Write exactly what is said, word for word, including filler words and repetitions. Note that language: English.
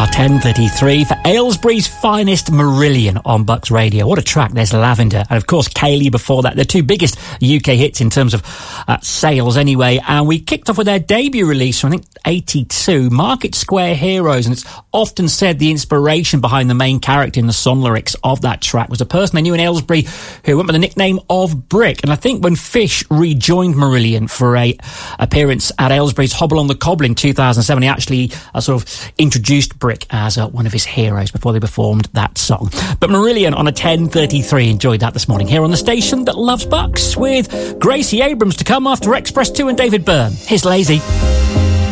our ten thirty-three for Aylesbury's finest, Marillion, on Bucks Radio. What a track. There's Lavender. And, of course, Kaylee before that. The two biggest U K hits in terms of uh, sales anyway. And we kicked off with their debut release from, I think, eighty-two, Market Square Heroes. And it's often said the inspiration behind the main character in the song lyrics of that track was a person they knew in Aylesbury who went by the nickname of Brick. And I think when Fish rejoined Marillion for a appearance at Aylesbury's Hobble on the Cobble in two thousand seven, he actually uh, sort of introduced Brick as uh, one of his heroes before they performed that song. But Marillion on a ten thirty-three enjoyed that this morning here on the station that loves Bucks, with Gracie Abrams to come after Express two and David Byrne. Here's Lazy.